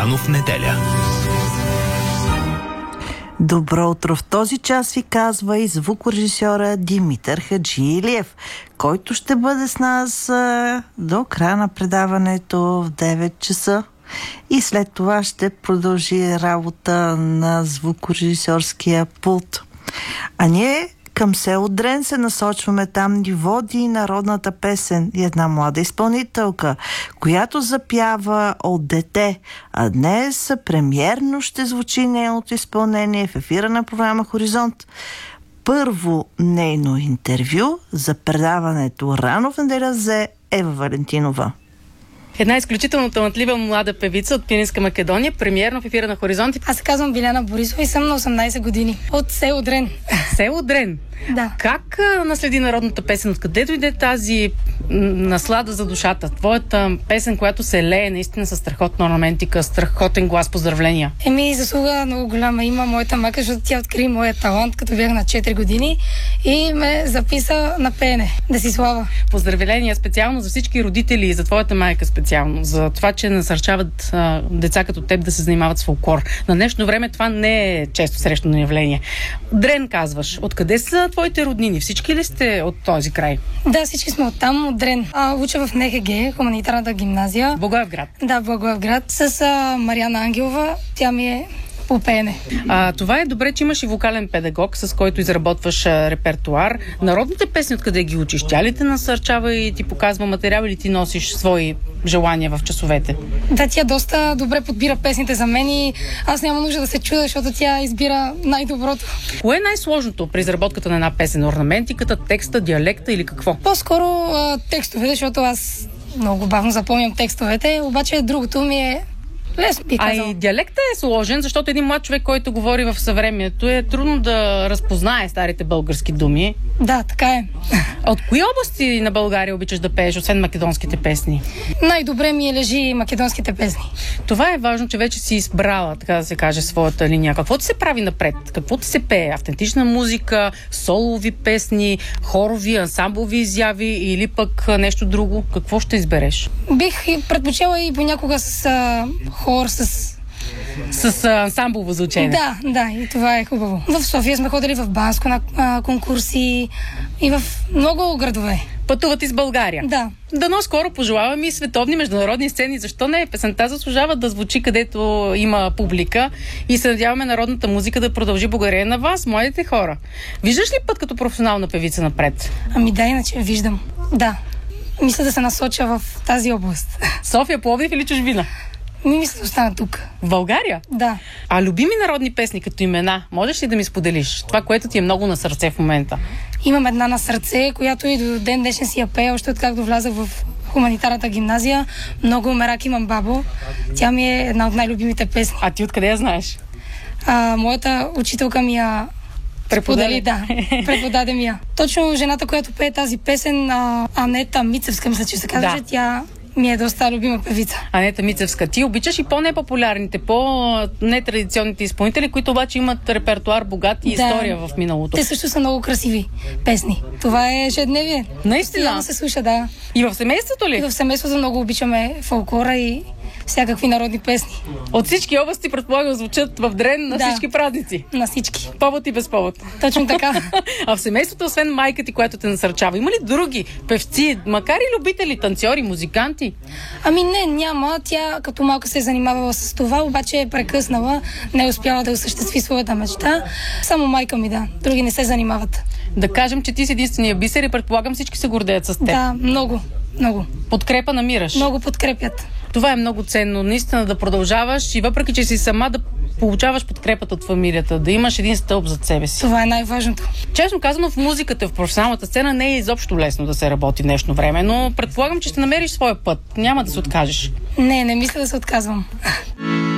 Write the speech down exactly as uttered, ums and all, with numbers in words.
Рано в неделя. Добро утро! В този час ви казва и звукорежисьора Димитър Хаджилиев, който ще бъде с нас а, до края на предаването в девет часа. И след това ще продължи работа на звукорежисьорския пулт. А ние към село Дрен се насочваме. Там ни води народната песен и една млада изпълнителка, която запява от дете. А днес премиерно ще звучи нейното изпълнение в ефира на програма Хоризонт. Първо нейно интервю за предаването Рано в неделя взе Ева Валентинова. Една изключително талантлива млада певица от Пиринска Македония, премиерно в ефира на Хоризонт. Аз се казвам Биляна Борисова и съм на осемнайсет години. От село Дрен. Село Дрен? Да. Как а, наследи народната песен? Откъде дойде тази м, наслада за душата? Твоята песен, която се лее наистина със страхотна орнаментика, страхотен глас, поздравления. Еми, заслуга много голяма има моята майка, защото тя откри моя талант, като бях на четири години и ме записа на пеене. Да си слава. Поздравления специално за всички родители и за твоята майка специално, за това, че насърчават а, деца като теб да се занимават с фолклор. На днешно време това не е често срещано явление. Дрен казваш. Откъде са твоите роднини? Всички ли сте от този край? Да, всички сме оттам, от Дрен. А, уча в НХГ, хуманитарната гимназия. Благоевград. Да, Благоевград. С а, Мариана Ангелова. Тя ми е по пеене. А, това е добре, че имаш и вокален педагог, с който изработваш а, репертуар. Народните песни, откъде ги учиш? Тя ли те насърчава и ти показва материал или ти носиш свои желания в часовете? Да, тя доста добре подбира песните за мен и аз няма нужда да се чудя, защото тя избира най-доброто. Кое е най-сложното при изработката на една песен? Орнаментиката, текста, диалекта или какво? По-скоро а, текстовете, защото аз много бавно запомням текстовете, обаче другото ми е лесно, би казал. А и диалектът е сложен, защото един млад човек, който говори в съвремието, е трудно да разпознае старите български думи. Да, така е. От кои области на България обичаш да пееш, освен македонските песни? Най-добре ми е лежи македонските песни. Това е важно, че вече си избрала, така да се каже, своята линия. Какво ти се прави напред? Какво ти се пее? Автентична музика, солови песни, хорови, ансамблови изяви или пък нещо друго? Какво ще избереш? Бих предпочела и понякога с а, хор, с... С а, ансамблово звучение. Да, да, и това е хубаво. В София сме ходили в Банско на а, конкурси и в много градове. Пътуват из България. Да. Дано скоро пожелаваме и световни международни сцени. Защо не? Песента заслужава да звучи където има публика и се надяваме народната музика да продължи благодарение на вас, младите хора. Виждаш ли път като професионална певица напред? Ами да, иначе виждам. Да. Мисля да се насоча в тази област. София, Пловдив или чужбина? Ми мисля да остана тук. В България? Да. А любими народни песни като имена, можеш ли да ми споделиш? Това, което ти е много на сърце в момента. Имам една на сърце, която и до ден днешен си я пея, още откакто влязах в хуманитарната гимназия. Много мерак имам бабо. Тя ми е една от най-любимите песни. А ти откъде я знаеш? А, моята учителка ми я преподали, да, преподаде ми я. Точно жената, която пее тази песен, а, Анета Мицевска, мисля, че се казваше, да. Тя ми е доста любима певица. Анета Мицевска. Ти обичаш и по-непопулярните, по-нетрадиционните изпълнители, които обаче имат репертуар богат и да. История в миналото. Те също са много красиви песни. Това е ежедневие. Наистина? Постоянно се слуша, да. И в семейството ли? И в семейството много обичаме фолклора и всякакви народни песни. От всички области, предполагам, звучат в Дрен на да. Всички празници. На всички. Повод и без повод. Точно така. А в семейството, освен майка ти, която те насърчава, има ли други певци, макар и любители, танцори, музиканти? Ами не, няма. Тя като малка се е занимавала с това, обаче е прекъснала, не е успяла да осъществи своята мечта. Само майка ми, да. Други не се занимават. Да кажем, че ти си единствения бисер и предполагам всички се гордеят с теб. Да, много, много. Подкрепа намираш? Много подкрепят. Това е много ценно, наистина да продължаваш и въпреки, че си сама, да получаваш подкрепата от фамилията, да имаш един стълб зад себе си. Това е най-важното. Честно казано, в музиката, в професионалната сцена не е изобщо лесно да се работи в днешно време, но предполагам, че ще намериш своя път. Няма да се откажеш. Не, не мисля да се отказвам.